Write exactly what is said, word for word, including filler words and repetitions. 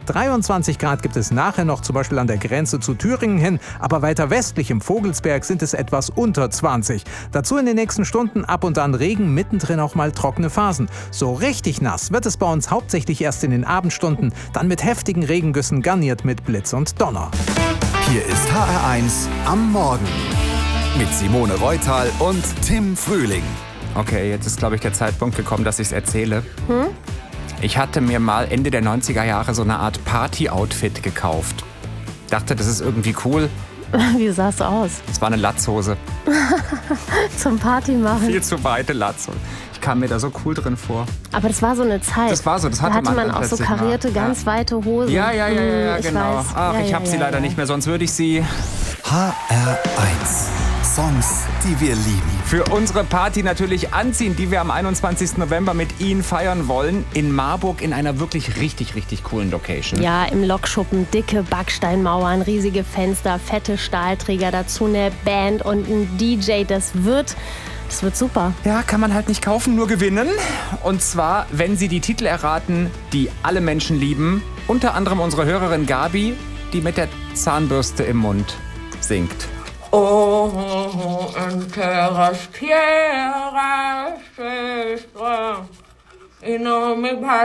dreiundzwanzig Grad gibt es nachher noch, zum Beispiel an der Grenze zu Thüringen hin, aber weiter westlich im Vogelsberg sind es etwas unter zwanzig. Dazu in den nächsten Stunden ab und an Regen, mittendrin auch mal trockene Phasen. So richtig nass wird es bei uns hauptsächlich erst in den Abendstunden, dann mit heftigen Regengüssen garniert mit Blitz und Donner. Hier ist H R eins am Morgen mit Simone Reutal und Tim Frühling. Okay, jetzt ist, glaube ich, der Zeitpunkt gekommen, dass ich es erzähle. Hm? Ich hatte mir mal Ende der neunziger Jahre so eine Art Party-Outfit gekauft. Dachte, das ist irgendwie cool. Wie sah es aus? Es war eine Latzhose. Zum Party machen. Viel zu weite Latzhose. Ich kam mir da so cool drin vor. Aber das war so eine Zeit. Das war so, das hatte, da hatte man, man dann auch so plötzlich karierte, mal. ganz Ja. weite Hosen. Ja, ja, ja, ja, ja Ich genau. weiß. Ach, ja, ich ja, hab sie ja, leider ja. nicht mehr, sonst würde ich sie... H R eins. Songs, die wir lieben. Für unsere Party natürlich anziehen, die wir am einundzwanzigsten November mit Ihnen feiern wollen. In Marburg in einer wirklich richtig, richtig coolen Location. Ja, im Lokschuppen, dicke Backsteinmauern, riesige Fenster, fette Stahlträger, dazu eine Band und ein D J. Das wird, das wird super. Ja, kann man halt nicht kaufen, nur gewinnen. Und zwar, wenn Sie die Titel erraten, die alle Menschen lieben. Unter anderem unsere Hörerin Gabi, die mit der Zahnbürste im Mund singt. Oh, enteras tierras, y no me